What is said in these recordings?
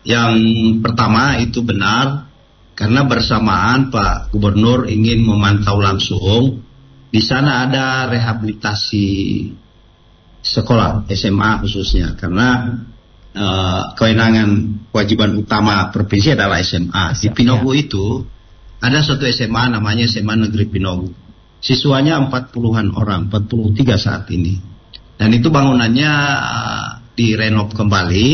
Yang pertama itu benar, karena bersamaan Pak Gubernur ingin memantau langsung. Di sana ada rehabilitasi sekolah SMA khususnya, karena kewajiban utama provinsi adalah SMA. Di Pinogo itu ada suatu SMA namanya SMA Negeri Pinogo. Siswanya 40-an orang, 43 saat ini. Dan itu bangunannya direnov kembali,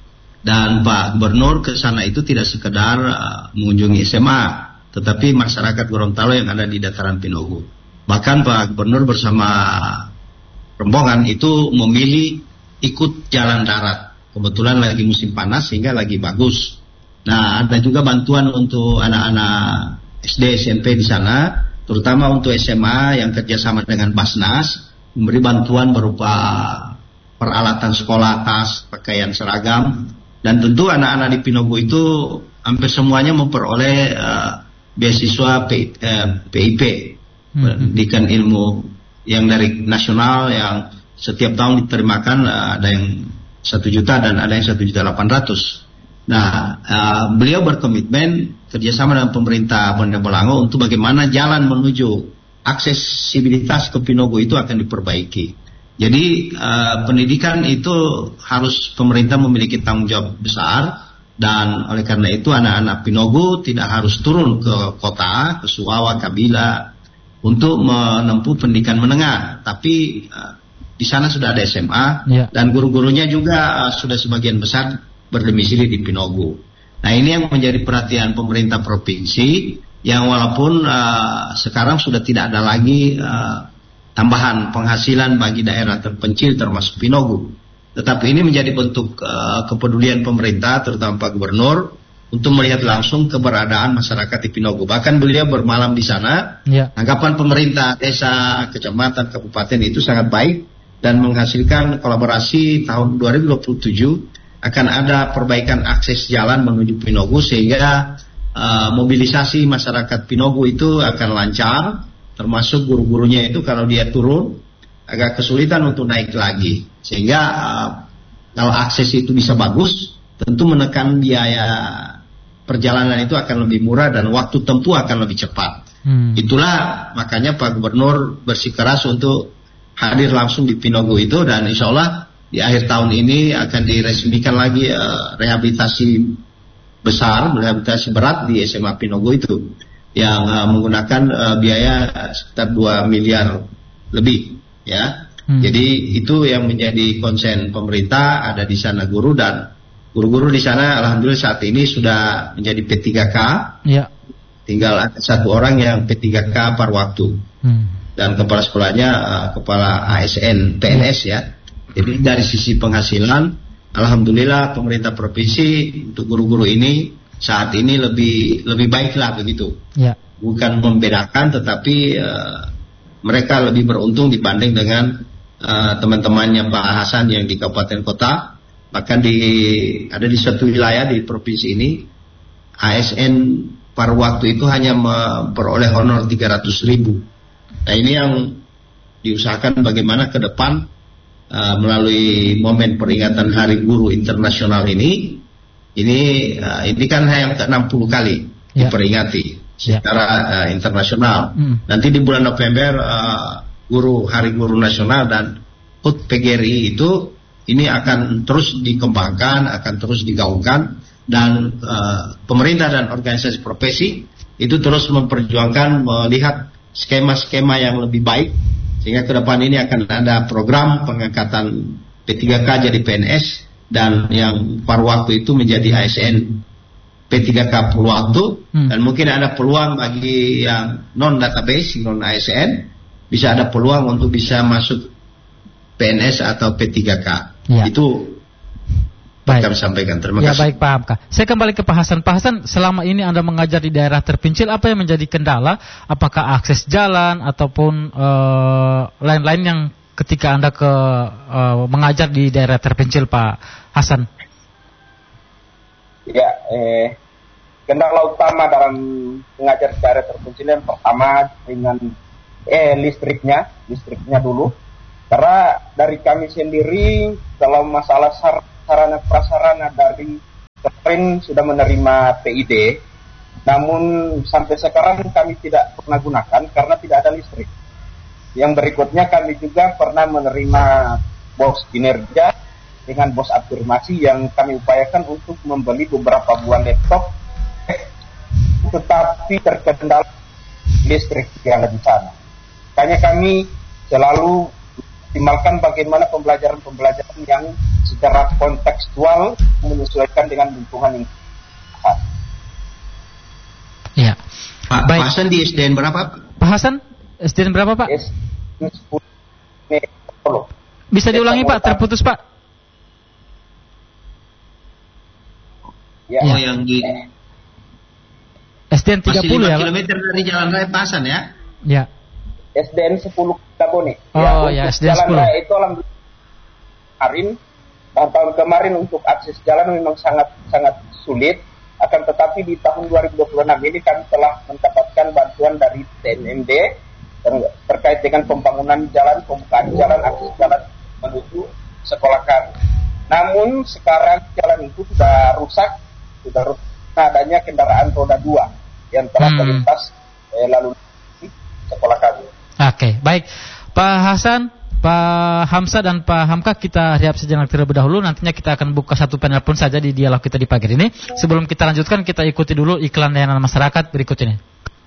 dan Pak Gubernur ke sana itu tidak sekedar mengunjungi SMA, tetapi masyarakat Gorontalo yang ada di dataran Pinogo. Bahkan Pak Gubernur bersama rombongan itu memilih ikut jalan darat. Kebetulan lagi musim panas sehingga lagi bagus. Nah, ada juga bantuan untuk anak-anak SD, SMP di sana, terutama untuk SMA yang kerjasama dengan Basnas, memberi bantuan berupa peralatan sekolah, tas, pakaian seragam, dan tentu anak-anak di Pinogo itu hampir semuanya memperoleh beasiswa PIP, pendidikan ilmu yang dari nasional yang setiap tahun diterimakan, ada yang 1 juta dan ada yang 1.800.000. Nah, beliau berkomitmen kerjasama dengan pemerintah Banda Bolango untuk bagaimana jalan menuju aksesibilitas ke Pinogo itu akan diperbaiki. Jadi pendidikan itu harus pemerintah memiliki tanggung jawab besar, dan oleh karena itu anak-anak Pinogo tidak harus turun ke kota, ke Suwawa, Kabila untuk menempuh pendidikan menengah, tapi di sana sudah ada SMA dan guru-gurunya juga sudah sebagian besar berdomisili di Pinogo. Nah, ini yang menjadi perhatian pemerintah provinsi, yang walaupun sekarang sudah tidak ada lagi tambahan penghasilan bagi daerah terpencil termasuk Pinogo. Tetapi ini menjadi bentuk kepedulian pemerintah, terutama Pak Gubernur, untuk melihat langsung keberadaan masyarakat di Pinogo. Bahkan beliau bermalam di sana. Anggapan pemerintah desa, kecamatan, kabupaten itu sangat baik dan menghasilkan kolaborasi. Tahun 2027 akan ada perbaikan akses jalan menuju Pinogo, sehingga mobilisasi masyarakat Pinogo itu akan lancar, termasuk guru-gurunya itu kalau dia turun agak kesulitan untuk naik lagi, sehingga kalau akses itu bisa bagus, tentu menekan biaya perjalanan itu akan lebih murah dan waktu tempuh akan lebih cepat. Itulah makanya Pak Gubernur bersikeras untuk hadir langsung di Pinogo itu, dan insya Allah di akhir tahun ini akan diresmikan lagi rehabilitasi besar, rehabilitasi berat di SMA Pinogo itu, yang menggunakan biaya sekitar 2 miliar lebih, ya. Jadi itu yang menjadi konsen pemerintah. Ada di sana guru, dan guru-guru di sana alhamdulillah saat ini sudah menjadi P3K. Tinggal ada 1 orang yang P3K par waktu, dan kepala sekolahnya kepala ASN PNS, ya. Jadi dari sisi penghasilan, alhamdulillah pemerintah provinsi untuk guru-guru ini saat ini lebih baiklah begitu. Bukan membedakan, tetapi mereka lebih beruntung dibanding dengan teman-temannya Pak Hasan yang di kabupaten kota. Bahkan ada di suatu wilayah di provinsi ini, ASN par waktu itu hanya memperoleh honor 300.000. Nah, ini yang diusahakan bagaimana ke depan melalui momen peringatan Hari Guru Internasional ini kan yang ke-60 kali diperingati secara internasional. Nanti di bulan November Hari Guru Nasional dan HUT PGRI itu ini akan terus dikembangkan, akan terus digaungkan, dan pemerintah dan organisasi profesi itu terus memperjuangkan melihat skema-skema yang lebih baik, sehingga ke depan ini akan ada program pengangkatan P3K jadi PNS, dan yang paruh waktu itu menjadi ASN P3K per waktu, dan mungkin ada peluang bagi yang non-database, non-ASN, bisa ada peluang untuk bisa masuk PNS atau P3K. Itu kami sampaikan. Terima kasih. Baik Pak Hamka. Saya kembali ke Pak Hasan. Pak Hasan, selama ini Anda mengajar di daerah terpencil, apa yang menjadi kendala? Apakah akses jalan ataupun lain-lain yang ketika Anda mengajar di daerah terpencil, Pak Hasan? Kendala utama dalam mengajar di daerah terpencil yang pertama dengan listriknya dulu. Karena dari kami sendiri kalau masalah sarana prasarana dari kemarin sudah menerima PID, namun sampai sekarang kami tidak pernah gunakan karena tidak ada listrik. Yang berikutnya kami juga pernah menerima bos kinerja dengan bos afirmasi yang kami upayakan untuk membeli beberapa buah laptop, tetapi terkendala listrik yang ada di sana. Makanya kami selalu optimalkan bagaimana pembelajaran yang secara kontekstual menyesuaikan dengan lingkungan yang ada. Ya. Pak Hasan di SDN berapa? Pak Hasan, SDN berapa Pak? SDN 10. Bisa diulangi Pak, terputus Pak. Ya. Oh, yang di SDN 30 ya Pak? kilometer dari Jalan Raya Pak Hasan ya? Ya. SDN 10 Gabone. Oh ya, SDN 10. Jalan raya itu alhamdulillah tahun kemarin untuk akses jalan memang sangat sulit. Akan tetapi di tahun 2026 ini kami telah mendapatkan bantuan dari TNMD terkait dengan pembangunan jalan, pembukaan jalan, akses jalan menuju sekolah kami. Namun sekarang jalan itu sudah rusak adanya kendaraan roda 2 yang telah melintas lalu di sekolah kami. Oke, baik. Pak Hasan, Pak Hamzah dan Pak Hamka, kita rehat sejenak terlebih dahulu. Nantinya kita akan buka satu panel pun saja di dialog kita di pagi ini. Sebelum kita lanjutkan, kita ikuti dulu iklan layanan masyarakat berikut ini.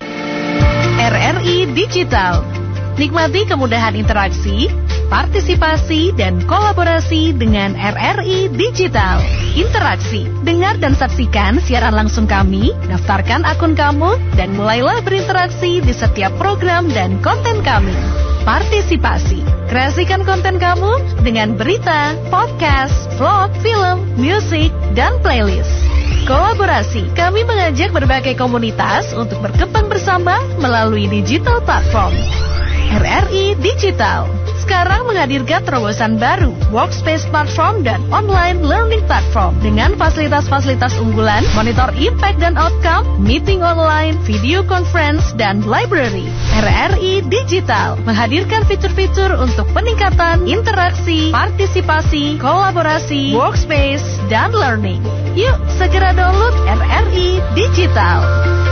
RRI Digital. Nikmati kemudahan interaksi, partisipasi, dan kolaborasi dengan RRI Digital. Interaksi, dengar dan saksikan siaran langsung kami, daftarkan akun kamu, dan mulailah berinteraksi di setiap program dan konten kami. Partisipasi, kreasikan konten kamu dengan berita, podcast, vlog, film, musik, dan playlist. Kolaborasi, kami mengajak berbagai komunitas untuk berkembang bersama melalui digital platform. RRI Digital sekarang menghadirkan terobosan baru, workspace platform dan online learning platform dengan fasilitas-fasilitas unggulan, monitor impact dan outcome, meeting online, video conference, dan library. RRI Digital menghadirkan fitur-fitur untuk peningkatan interaksi, partisipasi, kolaborasi, workspace, dan learning. Yuk segera download RRI Digital.